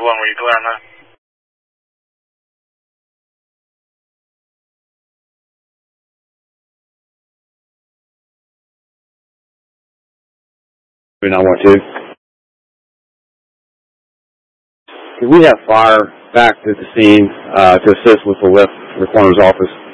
1, were you clear on that? Not want to. We have fire back to the scene to assist with the lift for the coroner's office.